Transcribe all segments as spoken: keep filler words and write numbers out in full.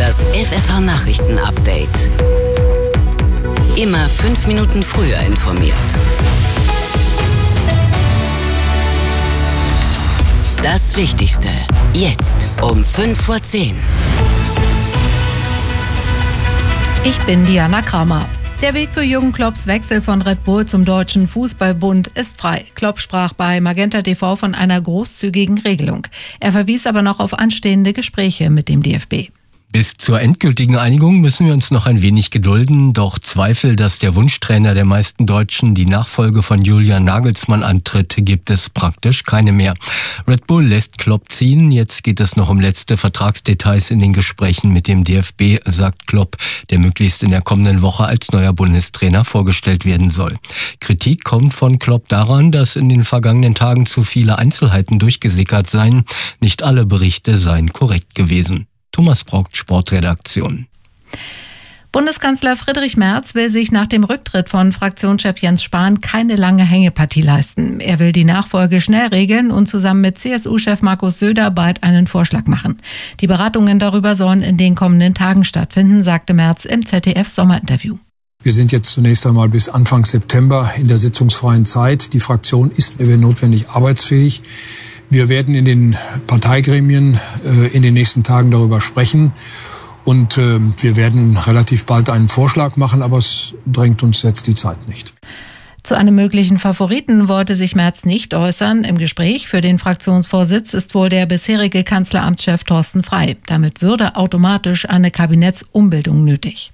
Das F F H-Nachrichten-Update. Immer fünf Minuten früher informiert. Das Wichtigste jetzt um fünf vor zehn. Ich bin Diana Kramer. Der Weg für Jürgen Klopps Wechsel von Red Bull zum Deutschen Fußballbund ist frei. Klopp sprach bei Magenta T V von einer großzügigen Regelung. Er verwies aber noch auf anstehende Gespräche mit dem D F B. Bis zur endgültigen Einigung müssen wir uns noch ein wenig gedulden. Doch Zweifel, dass der Wunschtrainer der meisten Deutschen die Nachfolge von Julian Nagelsmann antritt, gibt es praktisch keine mehr. Red Bull lässt Klopp ziehen. Jetzt geht es noch um letzte Vertragsdetails in den Gesprächen mit dem D F B, sagt Klopp, der möglichst in der kommenden Woche als neuer Bundestrainer vorgestellt werden soll. Kritik kommt von Klopp daran, dass in den vergangenen Tagen zu viele Einzelheiten durchgesickert seien. Nicht alle Berichte seien korrekt gewesen. Thomas Brockt, Sportredaktion. Bundeskanzler Friedrich Merz will sich nach dem Rücktritt von Fraktionschef Jens Spahn keine lange Hängepartie leisten. Er will die Nachfolge schnell regeln und zusammen mit C S U-Chef Markus Söder bald einen Vorschlag machen. Die Beratungen darüber sollen in den kommenden Tagen stattfinden, sagte Merz im Z D F-Sommerinterview. Wir sind jetzt zunächst einmal bis Anfang September in der sitzungsfreien Zeit. Die Fraktion ist, wenn notwendig, arbeitsfähig. Wir werden in den Parteigremien äh, in den nächsten Tagen darüber sprechen und äh, wir werden relativ bald einen Vorschlag machen, aber es drängt uns jetzt die Zeit nicht. Zu einem möglichen Favoriten wollte sich Merz nicht äußern. Im Gespräch für den Fraktionsvorsitz ist wohl der bisherige Kanzleramtschef Thorsten Frey. Damit würde automatisch eine Kabinettsumbildung nötig.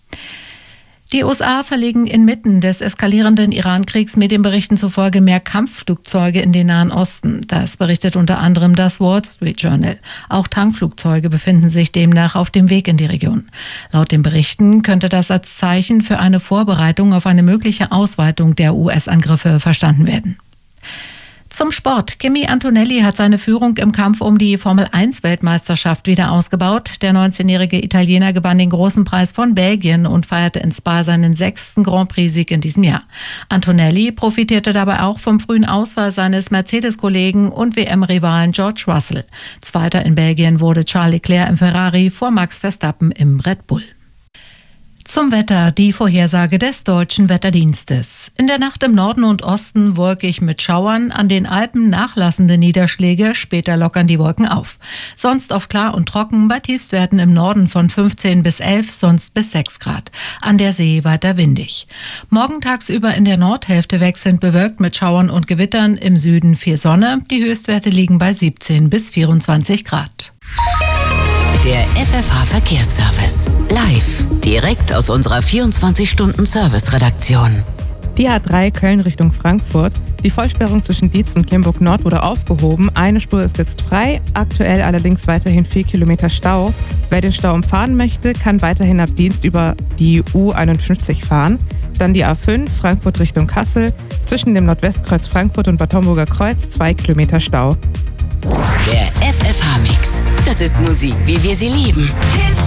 Die U S A verlegen inmitten des eskalierenden Iran-Kriegs Medienberichten zufolge mehr Kampfflugzeuge in den Nahen Osten. Das berichtet unter anderem das Wall Street Journal. Auch Tankflugzeuge befinden sich demnach auf dem Weg in die Region. Laut den Berichten könnte das als Zeichen für eine Vorbereitung auf eine mögliche Ausweitung der U S-Angriffe verstanden werden. Zum Sport. Kimi Antonelli hat seine Führung im Kampf um die Formel eins Weltmeisterschaft wieder ausgebaut. Der neunzehnjährige Italiener gewann den großen Preis von Belgien und feierte in Spa seinen sechsten Grand Prix-Sieg in diesem Jahr. Antonelli profitierte dabei auch vom frühen Ausfall seines Mercedes-Kollegen und W M-Rivalen George Russell. Zweiter in Belgien wurde Charles Leclerc im Ferrari vor Max Verstappen im Red Bull. Zum Wetter, die Vorhersage des Deutschen Wetterdienstes. In der Nacht im Norden und Osten wolkig mit Schauern, an den Alpen nachlassende Niederschläge, später lockern die Wolken auf. Sonst oft klar und trocken, bei Tiefstwerten im Norden von fünfzehn bis elf, sonst bis sechs Grad. An der See weiter windig. Morgen tagsüber in der Nordhälfte wechselnd bewölkt mit Schauern und Gewittern, im Süden viel Sonne. Die Höchstwerte liegen bei siebzehn bis vierundzwanzig Grad. Der F F H-Verkehrsservice. Live. Direkt aus unserer vierundzwanzig-Stunden-Service-Redaktion. Die A drei Köln Richtung Frankfurt. Die Vollsperrung zwischen Dietz und Limburg Nord wurde aufgehoben. Eine Spur ist jetzt frei, aktuell allerdings weiterhin vier Kilometer Stau. Wer den Stau umfahren möchte, kann weiterhin ab Dienst über die U einundfünfzig fahren. Dann die A fünf Frankfurt Richtung Kassel. Zwischen dem Nordwestkreuz Frankfurt und Bad Homburger Kreuz zwei Kilometer Stau. Der F F H-Mix. Das ist Musik, wie wir sie lieben.